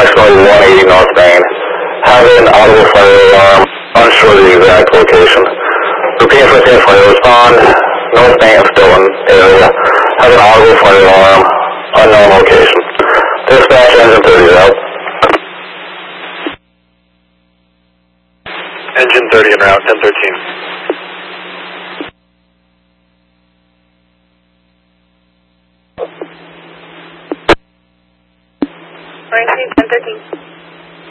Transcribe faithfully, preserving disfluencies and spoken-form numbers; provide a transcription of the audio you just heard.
approximately one eighty North Main. Have an audible fire alarm, unsure the exact location. Repeat for ten fire respond, North Main Dillon area. Have an audible fire alarm, unknown location. Dispatch engine thirty is out. Engine thirty en route, ten thirteen.